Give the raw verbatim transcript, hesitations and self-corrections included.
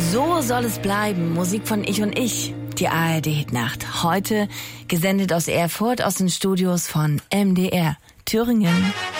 So soll es bleiben. Musik von Ich und Ich. Die A R D-Hitnacht. Heute gesendet aus Erfurt aus den Studios von M D R Thüringen.